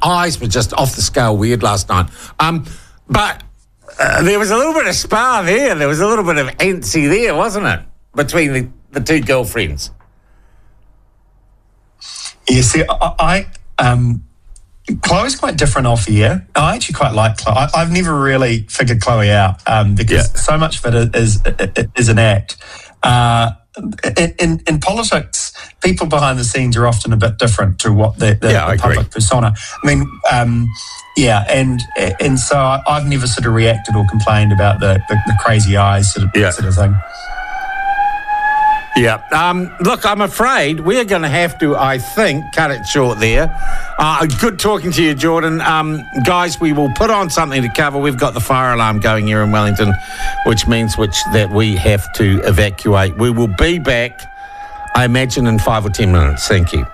eyes were just off the scale weird last night. But there was a little bit of spa there. There was a little bit of antsy there, wasn't it, between the two girlfriends? Yeah, see, Chloe's quite different off the air. I actually quite like Chloe. I've never really figured Chloe out because so much of it is an act. In politics, people behind the scenes are often a bit different to what the public persona. I mean, and so I've never sort of reacted or complained about the crazy eyes sort of thing. Yeah. Look, I'm afraid we're going to have to, I think, cut it short there. Good talking to you, Jordan. Guys, we will put on something to cover. We've got the fire alarm going here in Wellington, which means that we have to evacuate. We will be back, I imagine, in 5 or 10 minutes. Thank you.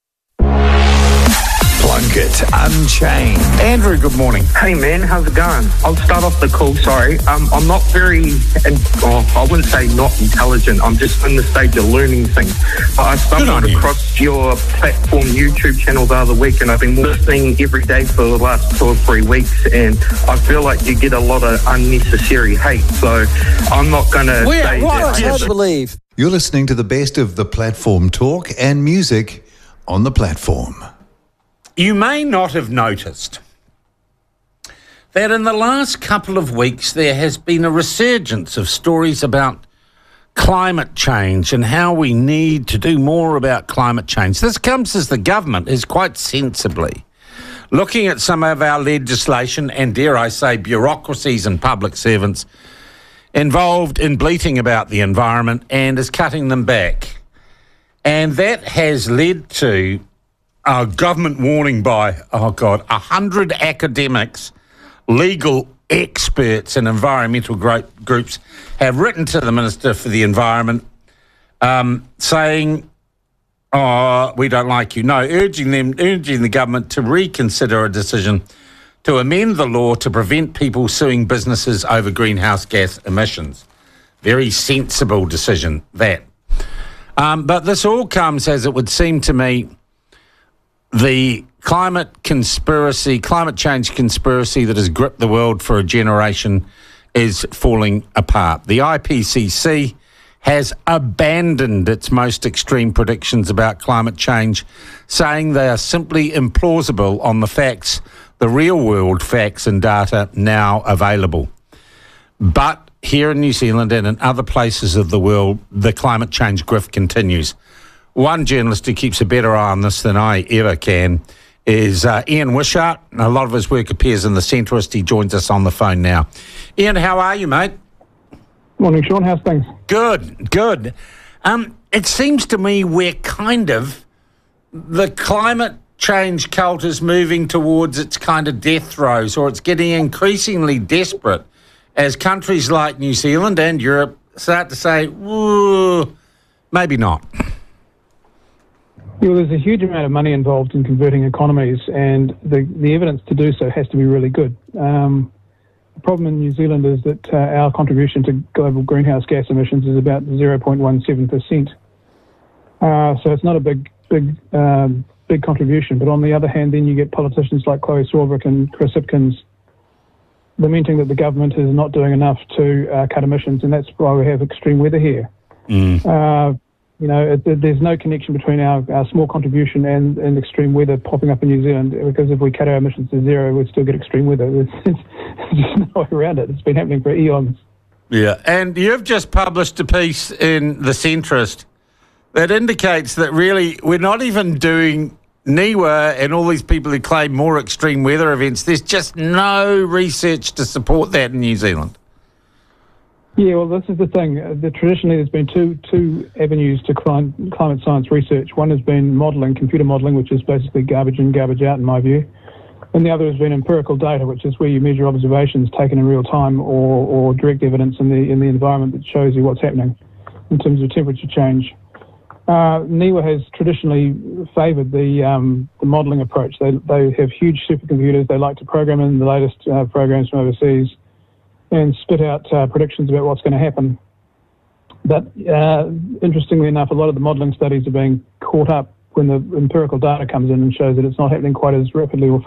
Plunkett Unchained. Andrew, good morning. Hey man, how's it going? I'll start off the call, sorry. I'm not very, I wouldn't say not intelligent, I'm just in the stage of learning things. But I stumbled across your platform YouTube channel the other week, and I've been listening every day for the last 2 or 3 weeks, and I feel like you get a lot of unnecessary hate, so I'm not going to say that. Hard to believe. You're listening to the best of the platform talk and music on the platform. You may not have noticed that in the last couple of weeks there has been a resurgence of stories about climate change and how we need to do more about climate change. This comes as the government is quite sensibly looking at some of our legislation and, dare I say, bureaucracies and public servants involved in bleating about the environment and is cutting them back. And that has led to a government warning by, 100 academics, legal experts and environmental groups have written to the Minister for the Environment saying, we don't like you. No, urging the government to reconsider a decision to amend the law to prevent people suing businesses over greenhouse gas emissions. Very sensible decision, that. But this all comes, as it would seem to me, the climate change conspiracy that has gripped the world for a generation is falling apart. The IPCC has abandoned its most extreme predictions about climate change, saying they are simply implausible on the facts, the real-world facts and data now available. But here in New Zealand and in other places of the world, the climate change grift continues. One journalist who keeps a better eye on this than I ever can is Ian Wishart. A lot of his work appears in The Centrist. He joins us on the phone now. Ian, how are you, mate? Morning, Sean. How's things? Good. It seems to me we're the climate change cult is moving towards its kind of death throes, or it's getting increasingly desperate as countries like New Zealand and Europe start to say, maybe not. Well, there's a huge amount of money involved in converting economies, and the evidence to do so has to be really good. The problem in New Zealand is that our contribution to global greenhouse gas emissions is about 0.17%. So it's not a big contribution. But on the other hand, then you get politicians like Chloe Swarbrick and Chris Hipkins lamenting that the government is not doing enough to cut emissions, and that's why we have extreme weather here. There's no connection between our small contribution and extreme weather popping up in New Zealand, because if we cut our emissions to zero, we'd still get extreme weather. There's just no way around it. It's been happening for eons. Yeah, and you've just published a piece in The Centrist that indicates that really we're not even doing NIWA and all these people who claim more extreme weather events. There's just no research to support that in New Zealand. Yeah, well, this is the thing. Traditionally, there's been two avenues to climate science research. One has been computer modelling, which is basically garbage in, garbage out, in my view. And the other has been empirical data, which is where you measure observations taken in real time or direct evidence in the environment that shows you what's happening in terms of temperature change. NIWA has traditionally favoured the modelling approach. They have huge supercomputers. They like to program in the latest programs from overseas and spit out predictions about what's going to happen. But interestingly enough, a lot of the modelling studies are being caught up when the empirical data comes in and shows that it's not happening quite as rapidly or